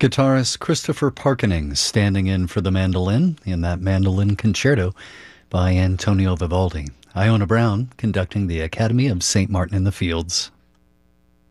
Guitarist Christopher Parkening standing in for the mandolin in that mandolin concerto by Antonio Vivaldi. Iona Brown conducting the Academy of St. Martin in the Fields.